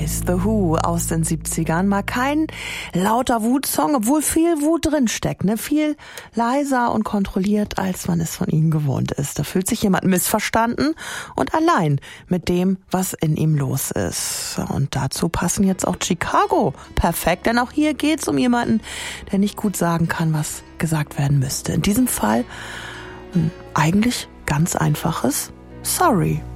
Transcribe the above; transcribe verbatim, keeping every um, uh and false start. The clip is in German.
Eyes, The Who aus den siebzigern. Mal kein lauter Wutsong, obwohl viel Wut drinsteckt, ne? Viel leiser und kontrolliert, als man es von ihnen gewohnt ist. Da fühlt sich jemand missverstanden und allein mit dem, was in ihm los ist. Und dazu passen jetzt auch Chicago perfekt, denn auch hier geht's um jemanden, der nicht gut sagen kann, was gesagt werden müsste. In diesem Fall ein eigentlich ganz einfaches Sorry.